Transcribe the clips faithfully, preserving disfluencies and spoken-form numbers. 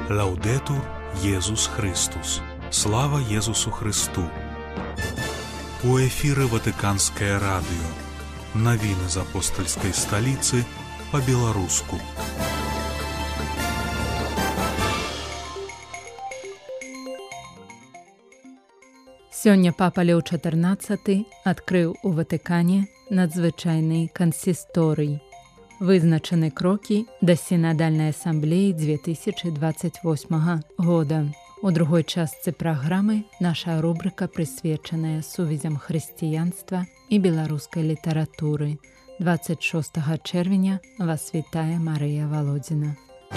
Лаўдетур Єсус Христус. Слава Єсусу Христу. У эфіры Ватыканскае радыё. Навіны з апостальскай сталіцы па-беларуску. Сёння папа Леў чатырнаццаты адкрыў у Ватыкане надзвычайны кансісторый. Вызначаны крокі да сінадальнай асамблеі дзве тысячы дваццаць восьмага года. У другой частцы праграмы наша рубрыка, прысвечаная сувязям хрысціянства і беларускай літаратуры. дваццаць шостага чэрвеня вас вітае Марыя Валодзіна.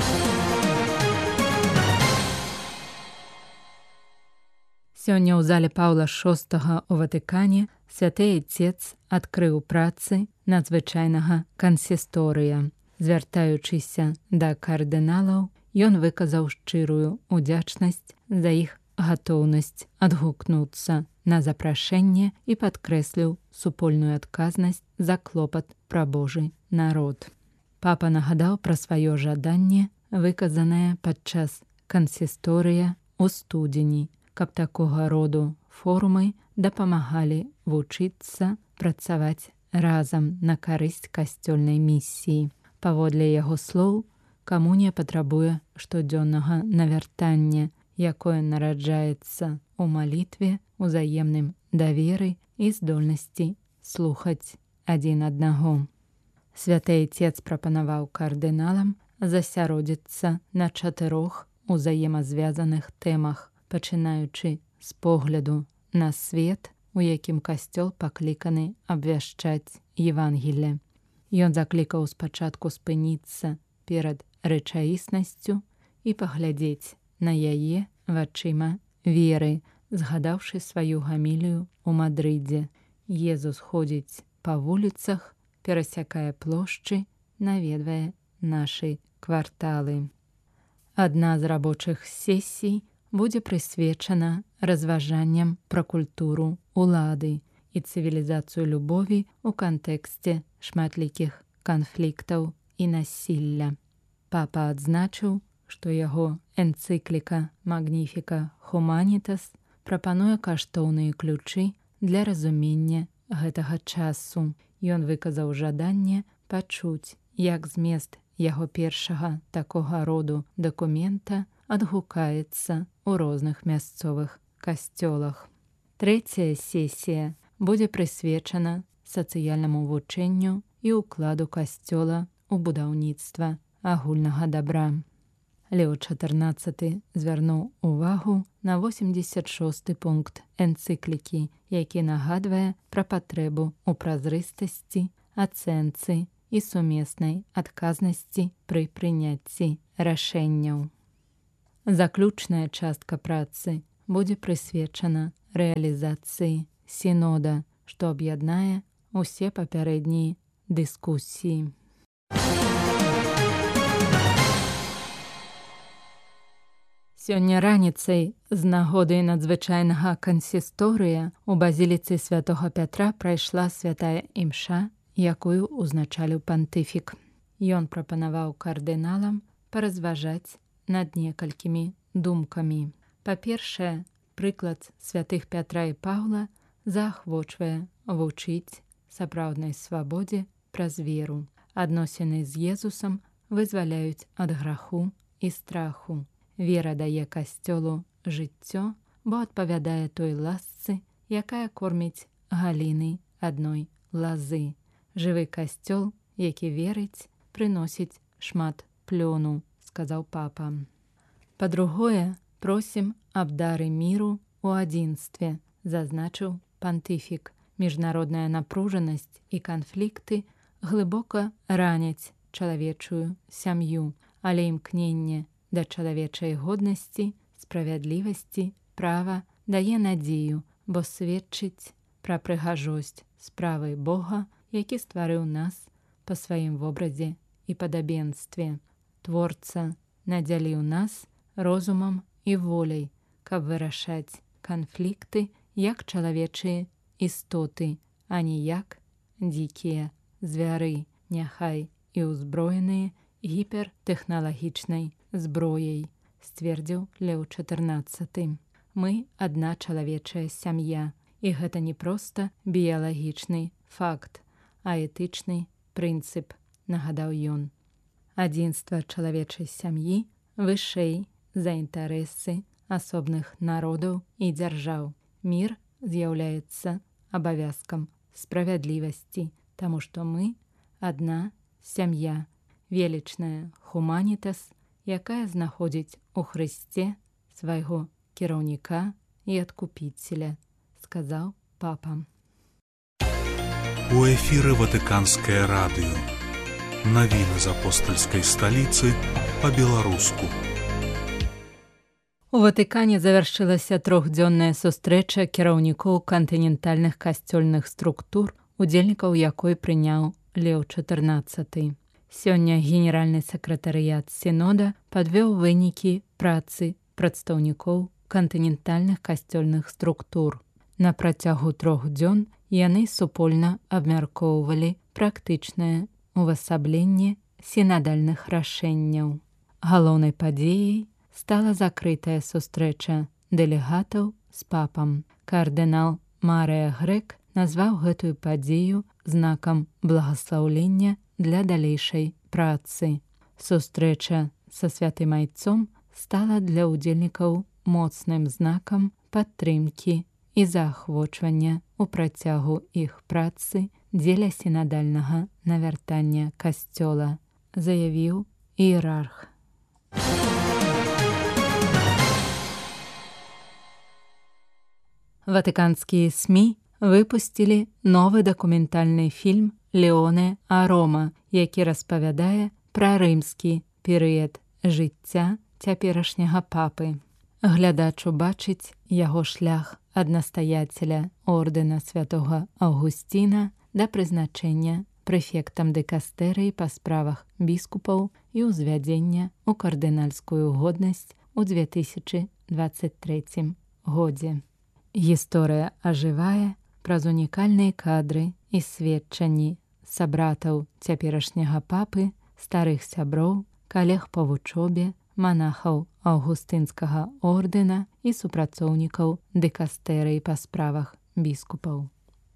Сёння ў зале Паўла шостага ў Ватыкане святы Айцец адкрыў працы надзвычайнага кансісторыя. Звяртаючыся да кардыналаў, ён выказаў шчырую удзячнасць за іх гатоўнасць адгукнуцца на запрашэнне і падкрэсліў супольную адказнасць за клопат пра Божы народ. Папа нагадаў пра сваё жаданне, выказанае падчас кансісторыя ў студзені, каб такога роду форумы дапамагалі вучыцца працаваць разам на карысць касцёльнай місіі. Паводле яго слоў, камунія патрабуе штодзённага навяртання, якое нараджаецца ў малітве, узаемным даверы і здольнасці слухаць адзін аднаго. Святы Айцец прапанаваў кардыналам засяродзіцца на чатырох узаемазвязаных тэмах, пачынаючы з погляду на свет, у якім касцёл пакліканы абвяшчаць Евангелле. Ён заклікаў спачатку спыніцца перад рэчаіснасцю і паглядзець на яе вачыма веры, згадаўшы сваю гамілію ў Мадрыдзе. Езус ходзіць па вуліцах, перасякае плошчы, наведвае нашы кварталы. Адна з рабочых сесій будзе прысвечана разважанням пра культуру улады і цывілізацыю любові ў кантэксце шматлікіх канфліктаў і насілля. Папа адзначыў, што яго энцыкліка «Magnificat Humanitas» прапануе каштоўныя ключы для разумення гэтага часу. Ён выказаў жаданне пачуць, як змест яго першага такога роду дакумента адгукаецца ў розных мясцовых касцёлах. Трэцяя сесія будзе прысвечана сацыяльнаму вучэнню і ўкладу касцёла ў будаўніцтва агульнага дабра. Леў чатырнаццаты звярнуў увагу на восемдзесят шосты пункт энцыклікі, які нагадвае пра патрэбу ў празрыстасці, ацэнцы і сумеснай адказнасці пры прыняцці рашэнняў. Заключная частка працы будзе прысвечана рэалізацыі сінода, што аб'яднае усе папярэднія дыскусіі. Сёння раніцай з нагоды надзвычайнага кансісторыя у базіліцы святога Пятра прайшла святая імша, якую ўзначаліў пантыфік. Ён прапанаваў кардыналам паразважаць над некалькімі думкамі. Па-першае, прыклад святых Пятра і Паўла заахвочвае вучыць сапраўднай свабодзе праз веру. Адносіны з Езусам вызваляюць ад граху і страху. Вера дае касцёлу жыццё, бо адпавядае той ласцы, якая корміць галіны адной лазы. Жывы касцёл, які верыць, прыносіць шмат плёну, сказаў папа. Па-другое, просім аб дары міру ў адзінстве, зазначыў пантыфік. Міжнародная напружанасць і канфлікты глыбока раняць чалавечую сям'ю, але імкненне да чалавечай годнасці, справядлівасці, права дае надзею, бо сведчыць пра прыгажосць справы Бога, які стварыў нас па сваім вобразе і падабенстве. Творца надзяліў нас розумам і воляй, каб вырашаць канфлікты як чалавечыя істоты, а не як дзікія звяры, няхай і ўзброеныя гіпертэхналагічнай зброяй. сцвердзіў Леў чатырнаццаты. Мы адна чалавечая сям'я, і гэта не проста біялагічны факт, а этычны прынцып, нагадаў ён. Адзінства чалавечай сям'і вышэй за інтарэсы асобных народаў і дзяржаў. Мір з'яўляецца абавязкам справядлівасці, таму што мы адна сям'я, велічная хуманітас, якая знаходзіць у Хрысце свайго кіраўніка і адкупіцеля, сказаў папа. У эфіры Ватыканскае радыё. Навіны з апостальскай сталіцы па-беларуску. У Ватыкане завяршылася трохдзённая сустрэча кіраўнікоў кантынентальных касцёльных структур, удзельнікаў якой прыняў Леў чатырнаццаты. Сёння генеральны сакратарыят сінода падвёў вынікі працы прадстаўнікоў кантынентальных касцёльных структур. На працягу трох дзён яны супольна абмяркоўвалі практычнае увасабленне сінадальных рашэнняў. Галоўнай падзеяй стала закрытая сустрэча дэлегатаў з папам. Кардынал Марыя Грэк назваў гэтую падзею знакам благаслаўлення для далейшай працы. Сустрэча са святым айцом стала для ўдзельнікаў моцным знакам падтрымкі і заахвочвання ў працягу іх працы дзеля сінадальнага навяртання касцёла, заявіў іерарх. Ватыканскія СМІ выпусцілі новы дакументальны фільм «Леоне а Рома», які распавядае пра рымскі перыяд жыцця цяперашняга папы. Глядач убачыць яго шлях ад настаяцеля ордэна святога Аўгусціна да прызначэння прэфектам дыкастэрыі па справах біскупаў і ўзвядзення ў кардынальскую годнасць у две тысячы дваццаць трэцім годзе. Гісторыя ажывае праз унікальныя кадры і сведчанні сабратаў цяперашняга папы, старых сяброў, калег па вучобе, манахаў аўгустынскага ордэна і супрацоўнікаў дыкастэрыі па справах біскупаў.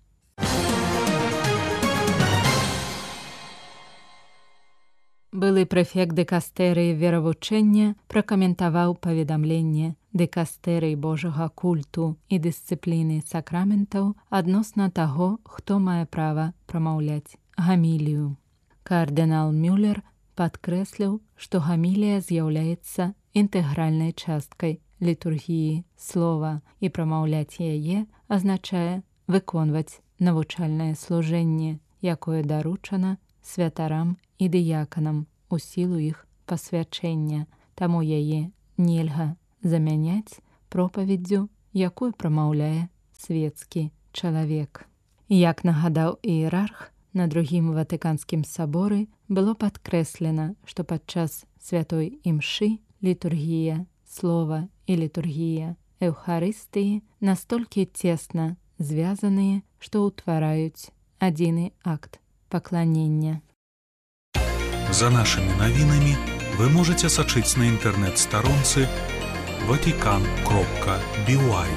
Былы прэфект дыкастэрыі веравучэння пракаментаваў паведамленне дыкастэрыі Божага культу і дысцыпліны сакраментаў адносна таго, хто мае права прамаўляць гамілію. Кардынал Мюллер падкрэсліў, што гамілія з'яўляецца інтэгральнай часткай літургіі слова, і прамаўляць яе азначае выконваць навучальнае служэнне, якое даручана святарам і дыяканам у сілу іх пасвячэння, таму яе нельга замяняць пропаведдзю, якую прамаўляе свецкі чалавек. Як нагадаў іерарх, на другім Ватыканскім саборы было падкрэслена, што падчас святой імшы літургія слова і літургія эўхарыстыі настолькі цесна звязаныя, што ўтвараюць адзіны акт пакланення. За нашымі навінамі вы можаце сачыць на інтэрнэт-старонцы ватикан кропка би уай.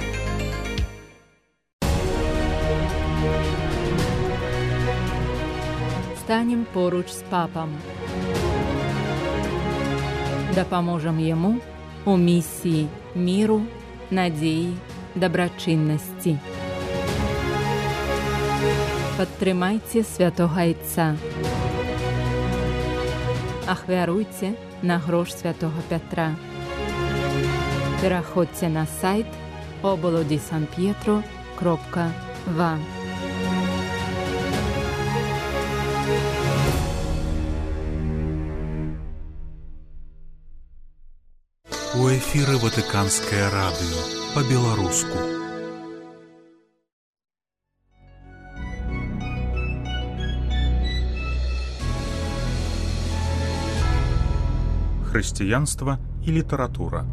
Станем поруч з папам. Дапаможам яму у місіі міру, надзеі, дабрачыннасці. Падтрымайце святога айца. Ахвяруйце на грош святога Пятра. Пераходзьце на сайт оболо ди сан пьетро кропка ва. У эфіры Ватыканскае радыё па-беларуску. Хрысціянства і літаратура.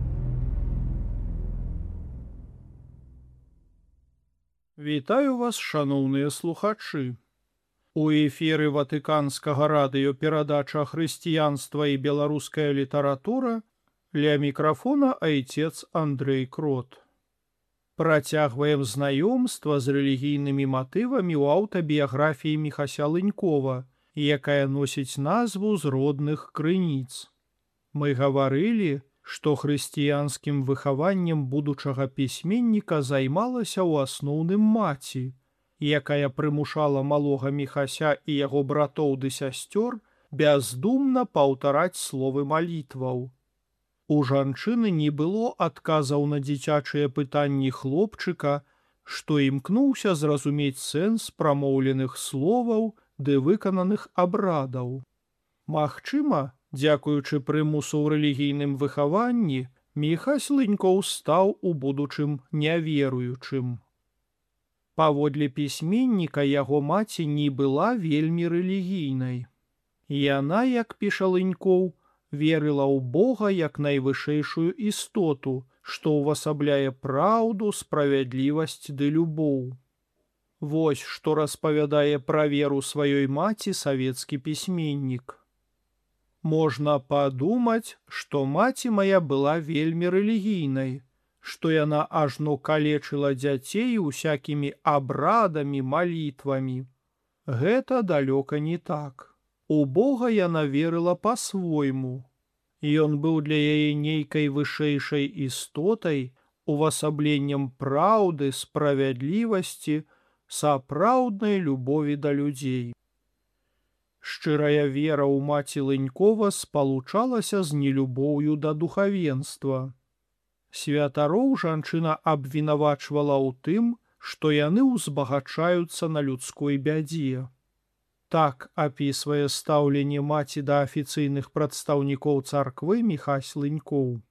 Вітаю вас, шаноўныя слухачы. У эфіры Ватыканскага радыё перадача «Хрысціянства і беларуская літаратура» Ля микрофона отец Андрей Крот. Працягваем знаёмства з рэлігійнымі матывамі ў аўтабіяграфіі Міхася Лынькова, якая носіць назву «З родных крыніц». Мы гаварылі, што хрысціянскім выхаваннем будучага пісьменніка займалася ў асноўным маці, якая прымушала малога Міхася і яго братоў ды сясцёр бяздумна паўтараць словы малітваў. У жанчыны не было адказаў на дзіцячыя пытанні хлопчыка, што імкнуўся зразумець сэнс прамоўленых словаў ды выкананых абрадаў. Магчыма, дзякуючы прымусу ў рэлігійным выхаванні, Міхась Лынькоў стаў у будучым няверуючым. Паводле пісьменніка яго маці не была вельмі рэлігійнай. Яна, як піша Лынькоў, верыла ў Бога як найвышэйшую істоту, што ўвасабляе праўду, справядлівасць ды любоў. Вось што распавядае пра веру сваёй маці савецкі пісьменнік. Можна падумаць, што маці мая была вельмі рэлігійнай, што яна ажно калечыла дзяцей усякімі абрадамі, малітвамі. Гэта далёка не так. У Бога яна верыла па-свойму. Ён быў для яе нейкай вышэйшай істотай, увасабленнем праўды, справядлівасці, сапраўднай любові да людзей. Шчырая вера ў маці Лынькова спалучалася з нелюбоўю да духавенства. Святароў жанчына абвінавачвала ў тым, што яны ўзбагачаюцца на людской бядзе. Так апісвае стаўленне маці да афіцыйных прадстаўнікоў царквы Міхась Лынькоў.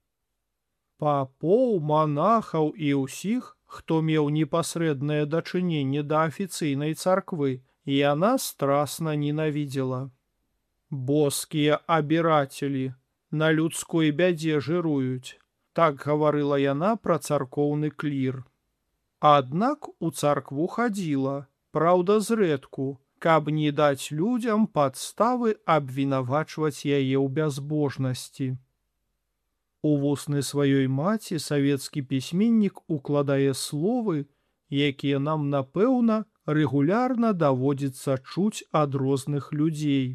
Папоў, манахаў і ўсіх, хто меў непасрэднае дачыненне да афіцыйнай царквы, яна страсна ненавідзела. Боскія абірацелі на людской бядзе жыруюць, так гаварыла яна пра царкоўны клір. Аднак у царкву хадзіла, праўда зрэдку, каб не даць людзям падставы абвінавачваць яе ў бязбожнасці. У вусны сваёй маці савецкі пісьменнік укладае словы, якія нам, напэўна, рэгулярна даводзіцца чуць ад розных людзей.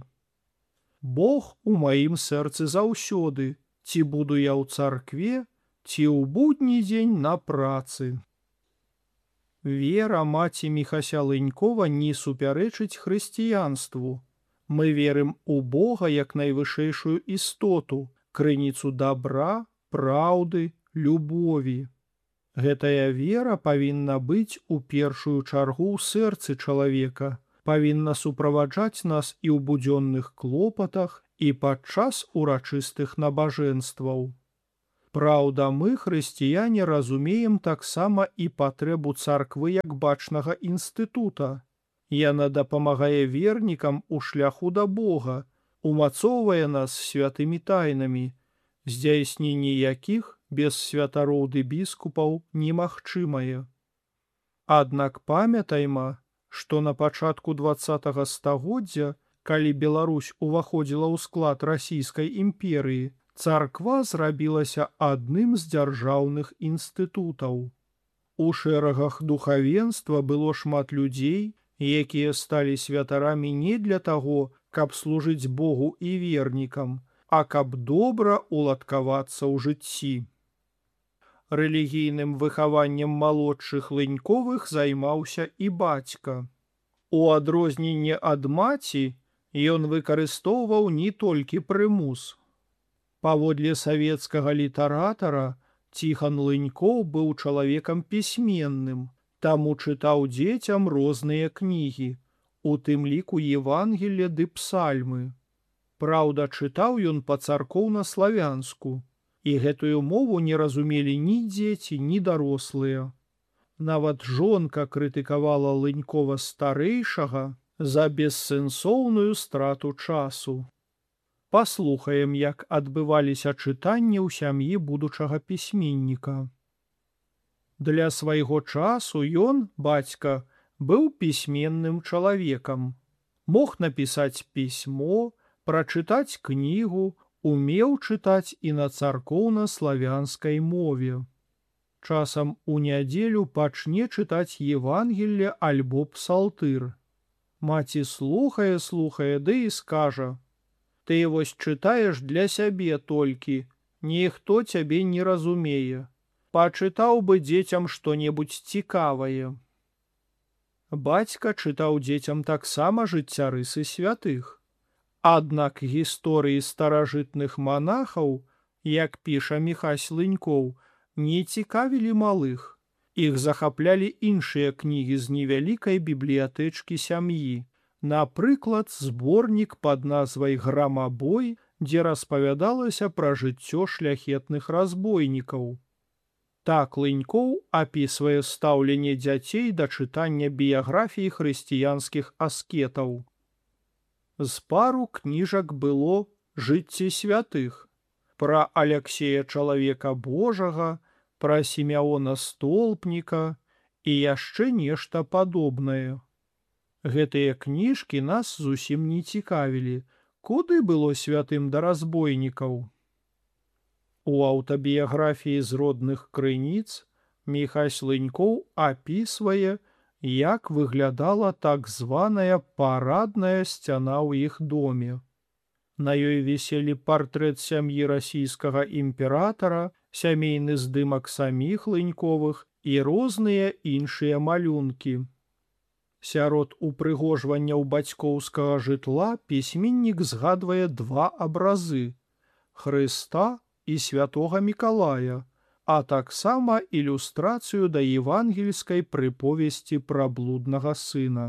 Бог у маім сэрцы заўсёды, ці буду я ў царкве, ці ў будні дзень на працы. Вера маці Міхася Лынькова не супярэчыць хрысціянству. Мы верым у Бога як найвышэйшую істоту, крыніцу дабра, праўды, любові. Гэтая вера павінна быць у першую чаргу ў сэрцы чалавека, павінна суправаджаць нас і ў будзённых клопатах, і падчас урачыстых набажэнстваў. Праўда, мы, хрысціяне, разумеем таксама і патрэбу царквы як бачнага інстытута. Яна дапамагае вернікам у шляху да Бога, умацоўвае нас святымі тайнамі, здзяйсненне якіх без святароў ды біскупаў немагчымае. Аднак памятайма, што на пачатку дваццатага стагоддзя, калі Беларусь уваходзіла ў склад расійскай імперыі, царква зрабілася адным з дзяржаўных інстытутаў. У шэрагах духавенства было шмат людзей, якія сталі святарамі не для таго, каб служыць Богу і вернікам, а каб добра уладкавацца ў жыцці. Рэлігійным выхаваннем малодшых Лыньковых займаўся і бацька. У адрозненне ад маці, ён выкарыстоўваў не толькі прымус. Паводле савецкага літаратара, Ціхан Лынькоў быў чалавекам пісьменным, таму чытаў дзецям розныя кнігі, у тым ліку Евангелле ды псальмы. Праўда, чытаў ён па-царкоўна-славянску, і гэтую мову не разумелі ні дзеці, ні дарослыя. Нават жонка крытыкавала Лынькова старэйшага за бессэнсоўную страту часу. Паслухаем, як адбываліся чытанні ў сям'і будучага пісьменніка. Для свайго часу ён, бацька, быў пісьменным чалавекам. Мог напісаць пісьмо, прачытаць кнігу, умеў чытаць і на царкоўна-славянскай мове. Часам у нядзелю пачне чытаць Евангелле альбо псалтыр. Маці слухае, слухае, ды і скажа: «Ты вось чытаеш для сябе толькі, ніхто цябе не разумее. Пачытаў бы дзецям што-небудзь цікавае». Бацька чытаў дзецям таксама жыццярысы святых. Аднак гісторыі старажытных манахаў, як піша Міхась Лынькоў, не цікавілі малых. Іх захаплялі іншыя кнігі з невялікай бібліятэчкі сям'і. Напрыклад, зборнік пад назвай «Грамабой», дзе распавядалася пра жыццё шляхетных разбойнікаў. Так Лынькоў апісвае стаўленне дзяцей да чытання біяграфій хрысціянскіх аскетаў. З пару кніжак было «Жыцці святых», пра Аляксея Чалавека Божага, пра Сімеона Столпніка і яшчэ нешта падобнае. Гэтыя кніжкі нас зусім не цікавілі, куды было святым да разбойнікаў. У аўтабіяграфіі з родных крыніц Міхась Лынькоў апісвае, як выглядала так званая парадная сцяна ў іх доме. На ёй віселі партрэт сям'і расійскага імператара, сямейны здымак саміх Лыньковых і розныя іншыя малюнкі. Сярод упрыгожванняў бацькоўскага жытла пісьменнік згадвае два абразы – Хрыста і святога Мікалая, а таксама ілюстрацыю да евангельскай прыповесці пра блуднага сына.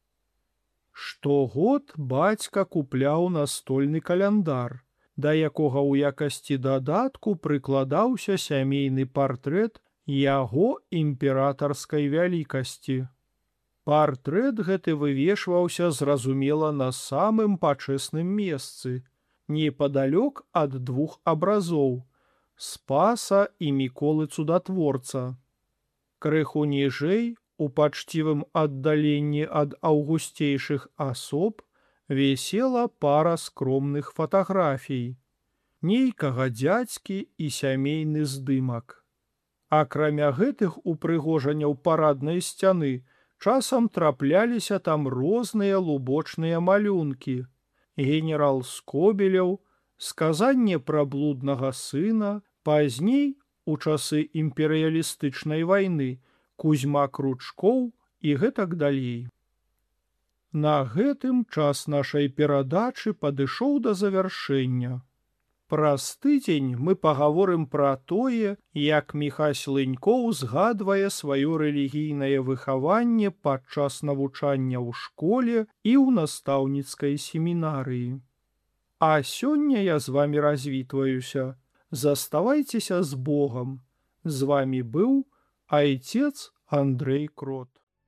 Штогод бацька купляў настольны каляндар, да якога ў якасці дадатку прыкладаўся сямейны партрэт яго імператарскай вялікасці. Партрэт гэты вывешваўся, зразумела, на самым пачэсным месцы, непадалёк ад двух абразоў – Спаса і Міколы Цудатворца. Крыху ніжэй, у пачцівым аддаленні ад аўгусцейшых асоб, вісела пара скромных фатаграфій, нейкага дзядзькі і сямейны здымак. Акрамя гэтых упрыгожанняў параднай сцяны, часам трапляліся там розныя лубочныя малюнкі. Генерал Скобелеў, сказанне пра блуднага сына, пазней, у часы імперыялістычнай вайны, Кузьма Кручкоў і гэтак далей. На гэтым час нашай перадачы падышоў да завяршэння. Праз тыдзень мы пагаворым пра тое, як Міхась Лынькоў згадвае сваё рэлігійнае выхаванне падчас навучання ў школе і ў настаўніцкай семінарыі. А сёння я з вамі развітваюся. Заставайцеся з Богом. З вамі быў айцец Андрэй Крот.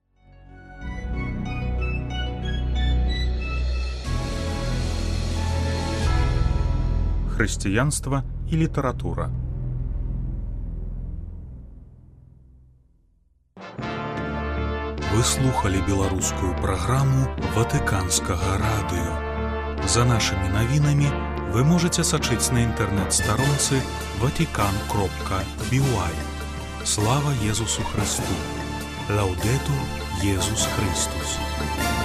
Хрысціянства і літаратура. Вы слухали беларускую праграму Ватыканскага радыё. За нашымі навінамі вы можете сачыць на інтэрнэт-старонцы ватикан кропка би уай. Слава Езусу Христу! Лаўдетур Езус Христус!